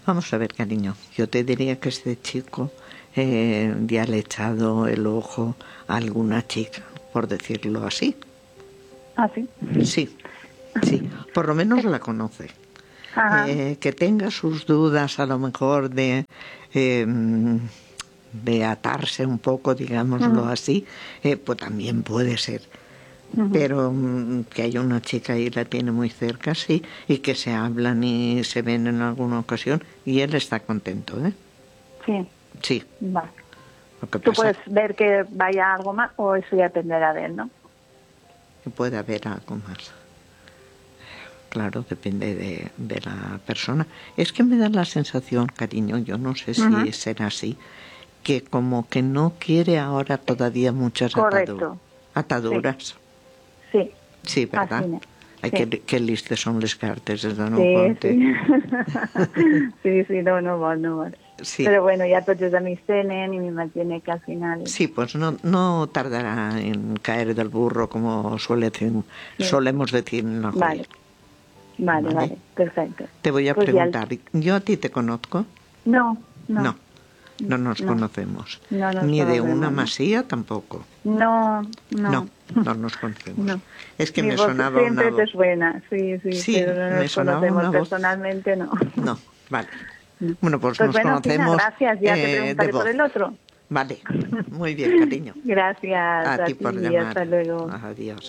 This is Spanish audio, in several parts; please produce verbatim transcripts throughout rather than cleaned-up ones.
Vamos a ver, cariño, yo te diría que este chico eh, ya le ha echado el ojo a alguna chica, por decirlo así. ¿Ah, sí? Sí, sí, por lo menos la conoce. Eh, que tenga sus dudas a lo mejor de, eh, de atarse un poco, digámoslo uh-huh. así, eh, pues también puede ser. Uh-huh. Pero um, que haya una chica ahí la tiene muy cerca, sí, y que se hablan y se ven en alguna ocasión, y él está contento, ¿eh? Sí. Sí. Vale. Lo que ¿Tú pasa puedes ver que vaya algo más o eso ya dependerá de él, no? Que puede haber algo más. Claro, depende de, de la persona. Es que me da la sensación, cariño, yo no sé si uh-huh. será así, que como que no quiere ahora todavía muchas Correcto. ataduras. Sí. Sí, sí ¿verdad? Así, Ay, sí. que, que listes son les cartes, de no sí, compte. Sí. sí, sí, no, no vol, no vol. Sí. Pero bueno, ya tots els amics tenen y me mantiene que al final... Sí, pues no, no tardará en caer del burro como suele decir, sí. solemos decir en la Vale. Vale, vale, vale, perfecto. Te voy a pues preguntar, el... ¿yo a ti te conozco? No, no. No, no nos no. conocemos. No nos Ni de conocemos, una no. masía tampoco. No, no. No, no nos conocemos. No. Es que Mi me voz sonaba siempre una voz. te suena, sí, sí, sí, pero no me nos sonaba conocemos una voz. personalmente, no. No, vale. Bueno, pues, pues nos bueno, conocemos. Fina, gracias, ya eh, te preguntaré por el otro. Vale, muy bien, cariño. Gracias a, a ti, ti, por llamar. hasta luego. Adiós.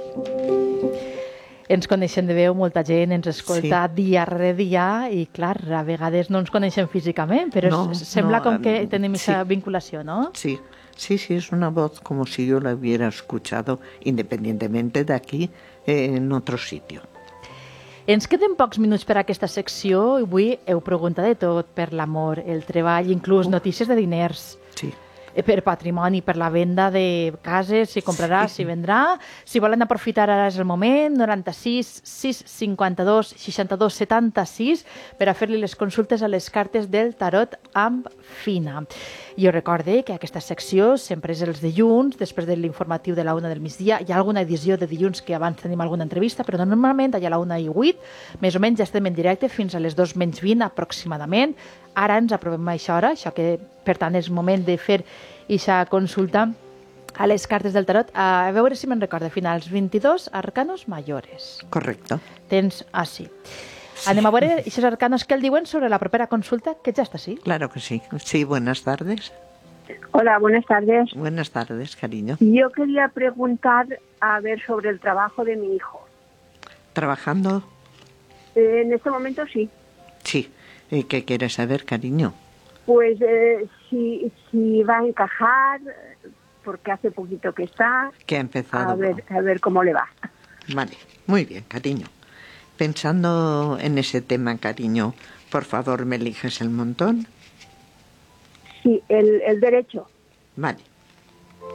Ens coneixem de veu, molta gent ens escolta sí. dia rere dia i, clar, a vegades no ens coneixem físicament, però no, es, sembla no, com que tenim aquesta sí. vinculació, ¿no? Sí, sí, sí, es una voz como si yo la hubiera escuchado independientemente de aquí eh, en otro sitio. Ens queden pocs minuts per a aquesta secció i avui heu preguntat de tot, per l'amor, el treball, inclús uh. notícies de diners. Sí. Per patrimoni, per la venda de cases, si comprarà, sí. si vendrà. Si volen aprofitar, ara és el moment, noranta-sis sis cinquanta-dos seixanta-dos setanta-sis, per a fer-li les consultes a les cartes del tarot amb Fina. I us recorde que aquesta secció sempre és els dilluns, després de l'informatiu de la una del migdia. Hi ha alguna edició de dilluns que abans tenim alguna entrevista, però normalment allà a la una i huit, més o menys ja estem en directe fins a les dos menys vint aproximadament. Ara ens aprovem a aquesta hora, això que per tant és moment de fer aquesta consulta a les cartes del tarot. A veure si me'n recorda, finals vint-i-dos arcanos mayores. Correcto. Tens així. Sí. Anem a veure aquests arcanos que el diuen sobre la propera consulta, que ja està així. Claro que sí. Sí, buenas tardes. Hola, buenas tardes. Buenas tardes, cariño. Yo quería preguntar, a ver, sobre el trabajo de mi hijo. ¿Trabajando? Eh, en este momento sí. Sí. ¿Y qué quieres saber, cariño? Pues eh, si, si va a encajar, porque hace poquito que está. Que ha empezado. A ver, a ver cómo le va. Vale, muy bien, cariño. Pensando en ese tema, cariño, por favor, ¿me eliges el montón? Sí, el, el derecho. Vale.